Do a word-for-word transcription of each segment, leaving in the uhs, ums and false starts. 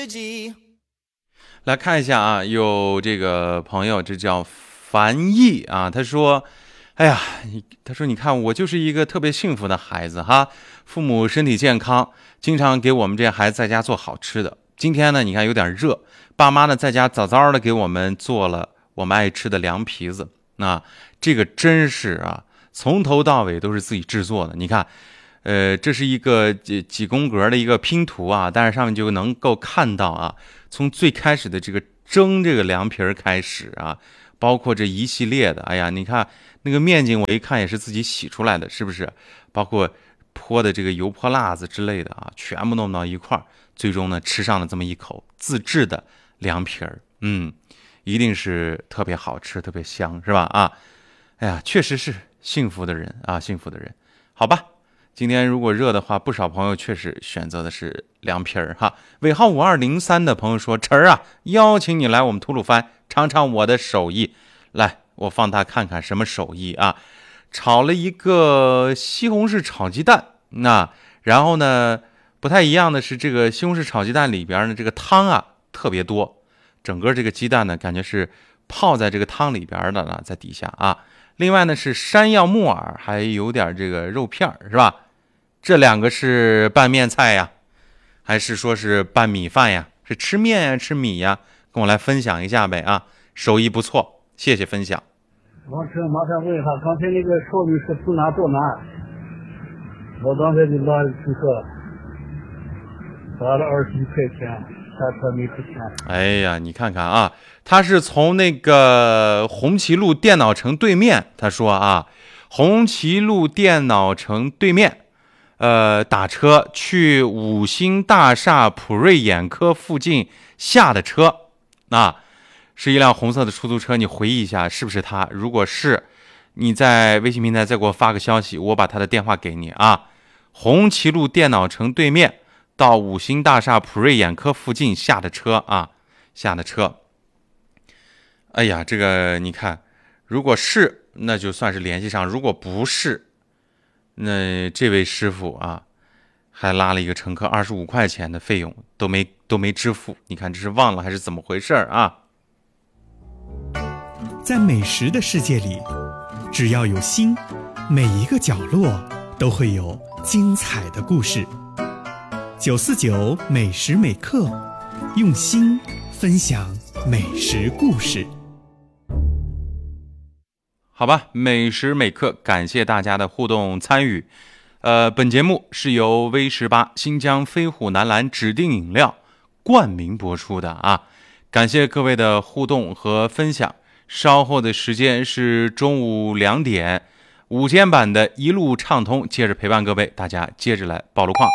来看一下啊，有这个朋友，这叫樊毅啊，他说哎呀，他说你看我就是一个特别幸福的孩子哈，父母身体健康，经常给我们这些孩子在家做好吃的。今天呢，你看有点热，爸妈呢在家早早的给我们做了我们爱吃的凉皮子。那这个真是啊，从头到尾都是自己制作的。你看，呃，这是一个几几宫格的一个拼图啊，但是上面就能够看到啊，从最开始的这个蒸这个凉皮儿开始啊，包括这一系列的，哎呀，你看那个面筋，我一看也是自己洗出来的，是不是？包括泼的这个油泼辣子之类的啊，全部弄到一块儿，最终呢吃上了这么一口自制的凉皮儿，嗯，一定是特别好吃，特别香，是吧？啊，哎呀，确实是幸福的人啊，幸福的人，好吧。今天如果热的话，不少朋友确实选择的是凉皮儿哈。尾号五二零三的朋友说：“晨儿啊，邀请你来我们吐鲁番尝尝我的手艺。”来，我放他看看什么手艺啊？炒了一个西红柿炒鸡蛋，那然后呢，不太一样的是，这个西红柿炒鸡蛋里边呢，这个汤啊特别多，整个这个鸡蛋呢，感觉是泡在这个汤里边的呢，在底下啊。另外呢是山药木耳，还有点这个肉片，是吧？这两个是拌面菜呀，还是说是拌米饭呀？是吃面呀，吃米呀？跟我来分享一下呗啊！手艺不错，谢谢分享。 王晨，麻烦问一下，刚才那个说明是从哪到哪？我刚才就拿乘客花了二十一块钱，下车没付钱。 哎呀，你看看啊，他是从那个红旗路电脑城对面，他说啊，红旗路电脑城对面，呃，打车去五星大厦普瑞眼科附近下的车，啊，是一辆红色的出租车，你回忆一下是不是他？如果是，你在微信平台再给我发个消息，我把他的电话给你啊。红旗路电脑城对面到五星大厦普瑞眼科附近下的车啊，下的车。哎呀，这个你看，如果是那就算是联系上，如果不是，那这位师傅啊还拉了一个乘客二十五块钱的费用都没都没支付，你看这是忘了还是怎么回事啊？ 在美食的世界里，只要有心，每一个角落都会有精彩的故事。九四九美食美课，用心分享美食故事。 好吧，美食美课，感谢大家的互动参与。呃，本节目是由 V 十八新疆飞虎南蓝指定饮料冠名播出的啊，感谢各位的互动和分享。稍后的时间是中午两点，午间版的一路畅通，接着陪伴各位，大家接着来报路况。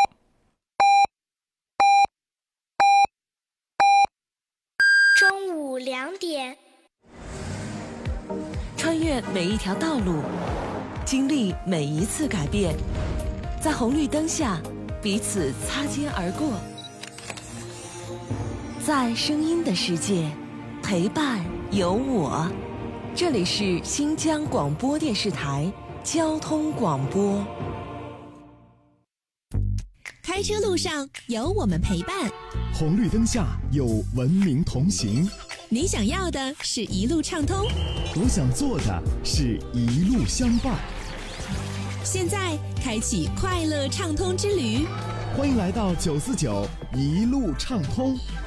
中午两点， 穿越每一条道路，经历每一次改变，在红绿灯下彼此擦肩而过，在声音的世界陪伴有我。这里是新疆广播电视台交通广播。 开车路上有我们陪伴， 红绿灯下有文明同行。 你想要的是一路畅通， 我想做的是一路相伴。 现在开启快乐畅通之旅， 欢迎来到九四九一路畅通。